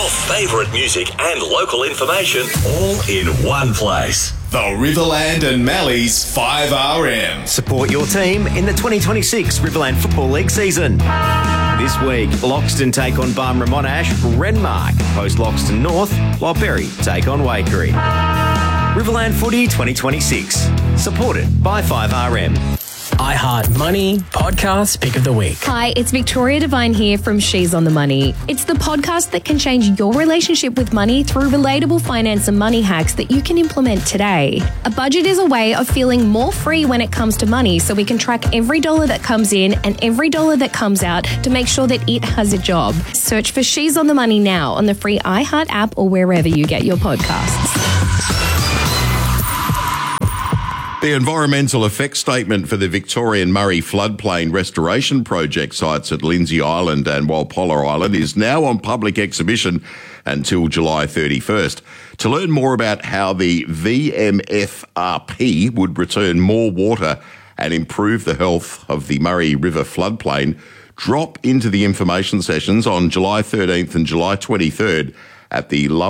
Your favourite music and local information all in one place. The Riverland and Mallee's 5RM. Support your team in the 2026 Riverland Football League season. This week, Loxton take on Barmera Monash, Renmark host Loxton North, while Berry take on Waikerie. Riverland Footy 2026, supported by 5RM. iHeart Money Podcast Pick of the Week. Hi, it's Victoria Devine here from She's on the Money. It's the podcast that can change your relationship with money through relatable finance and money hacks that you can implement today. A budget is a way of feeling more free when it comes to money, so we can track every dollar that comes in and every dollar that comes out to make sure that it has a job. Search for She's on the Money now on the free iHeart app or wherever you get your podcasts. The environmental effects statement for the Victorian Murray floodplain restoration project sites at Lindsay Island and Walpolla Island is now on public exhibition until July 31st. To learn more about how the VMFRP would return more water and improve the health of the Murray River floodplain, drop into the information sessions on July 13th and July 23rd at the